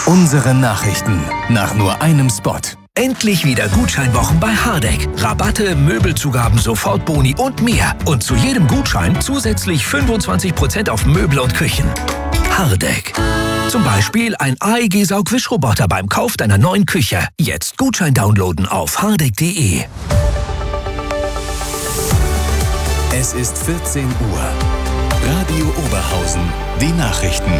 Unsere Nachrichten nach nur einem Spot. Endlich wieder Gutscheinwochen bei Hardegg. Rabatte, Möbelzugaben, Sofortboni und mehr. Und zu jedem Gutschein zusätzlich 25% auf Möbel und Küchen. Hardegg. Zum Beispiel ein AEG-Saugwischroboter beim Kauf deiner neuen Küche. Jetzt Gutschein downloaden auf hardegg.de. Es ist 14 Uhr. Radio Oberhausen. Die Nachrichten.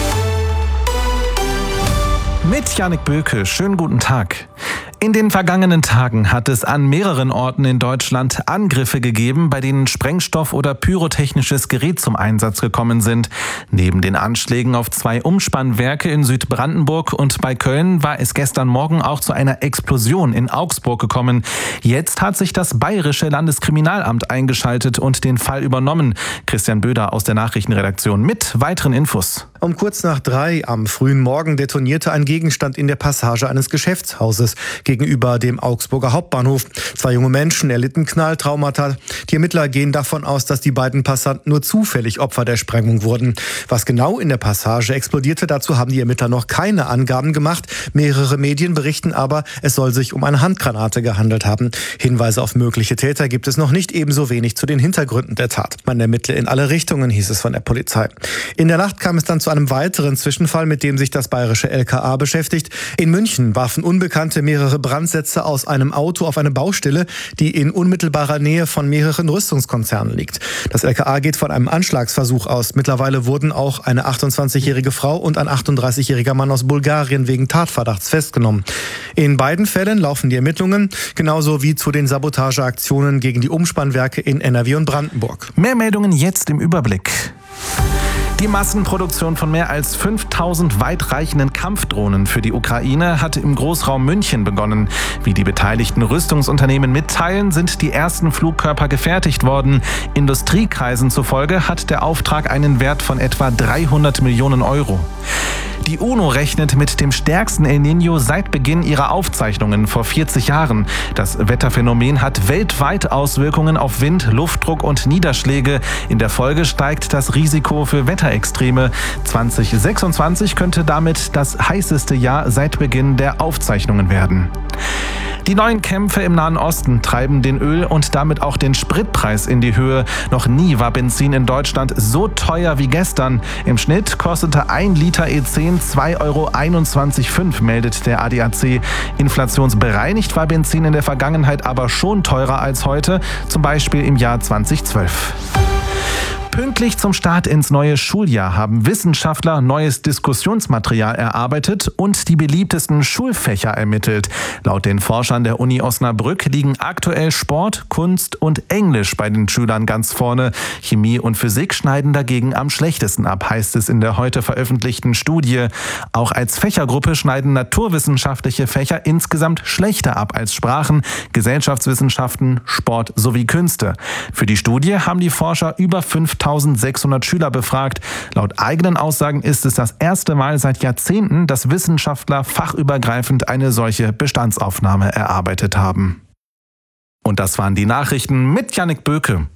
Mit Jannik Böke, schönen guten Tag. In den vergangenen Tagen hat es an mehreren Orten in Deutschland Angriffe gegeben, bei denen Sprengstoff oder pyrotechnisches Gerät zum Einsatz gekommen sind. Neben den Anschlägen auf 2 Umspannwerke in Südbrandenburg und bei Köln war es gestern Morgen auch zu einer Explosion in Augsburg gekommen. Jetzt hat sich das Bayerische Landeskriminalamt eingeschaltet und den Fall übernommen. Christian Böder aus der Nachrichtenredaktion mit weiteren Infos. Um kurz nach 3 am frühen Morgen detonierte ein Gegenstand in der Passage eines Geschäftshauses gegenüber dem Augsburger Hauptbahnhof. 2 junge Menschen erlitten Knalltraumata. Die Ermittler gehen davon aus, dass die beiden Passanten nur zufällig Opfer der Sprengung wurden. Was genau in der Passage explodierte, dazu haben die Ermittler noch keine Angaben gemacht. Mehrere Medien berichten aber, es soll sich um eine Handgranate gehandelt haben. Hinweise auf mögliche Täter gibt es noch nicht, ebenso wenig zu den Hintergründen der Tat. Man ermittle in alle Richtungen, hieß es von der Polizei. In der Nacht kam es dann zu einem weiteren Zwischenfall, mit dem sich das bayerische LKA beschäftigt. In München warfen Unbekannte mehrere Brandsätze aus einem Auto auf eine Baustelle, die in unmittelbarer Nähe von mehreren Rüstungskonzernen liegt. Das LKA geht von einem Anschlagsversuch aus. Mittlerweile wurden auch eine 28-jährige Frau und ein 38-jähriger Mann aus Bulgarien wegen Tatverdachts festgenommen. In beiden Fällen laufen die Ermittlungen, genauso wie zu den Sabotageaktionen gegen die Umspannwerke in NRW und Brandenburg. Mehr Meldungen jetzt im Überblick. Die Massenproduktion von mehr als 5000 weitreichenden Kampfdrohnen für die Ukraine hat im Großraum München begonnen. Wie die beteiligten Rüstungsunternehmen mitteilen, sind die ersten Flugkörper gefertigt worden. Industriekreisen zufolge hat der Auftrag einen Wert von etwa 300 Millionen Euro. Die UNO rechnet mit dem stärksten El Niño seit Beginn ihrer Aufzeichnungen vor 40 Jahren. Das Wetterphänomen hat weltweit Auswirkungen auf Wind, Luftdruck und Niederschläge. In der Folge steigt das Risiko für Wetterextreme. 2026 könnte damit das heißeste Jahr seit Beginn der Aufzeichnungen werden. Die neuen Kämpfe im Nahen Osten treiben den Öl- und damit auch den Spritpreis in die Höhe. Noch nie war Benzin in Deutschland so teuer wie gestern. Im Schnitt kostete 1 Liter E10 2,21 €, meldet der ADAC. Inflationsbereinigt war Benzin in der Vergangenheit aber schon teurer als heute, zum Beispiel im Jahr 2012. Pünktlich zum Start ins neue Schuljahr haben Wissenschaftler neues Diskussionsmaterial erarbeitet und die beliebtesten Schulfächer ermittelt. Laut den Forschern der Uni Osnabrück liegen aktuell Sport, Kunst und Englisch bei den Schülern ganz vorne. Chemie und Physik schneiden dagegen am schlechtesten ab, heißt es in der heute veröffentlichten Studie. Auch als Fächergruppe schneiden naturwissenschaftliche Fächer insgesamt schlechter ab als Sprachen, Gesellschaftswissenschaften, Sport sowie Künste. Für die Studie haben die Forscher über 5.600 Schüler befragt. Laut eigenen Aussagen ist es das erste Mal seit Jahrzehnten, dass Wissenschaftler fachübergreifend eine solche Bestandsaufnahme erarbeitet haben. Und das waren die Nachrichten mit Jannik Böke.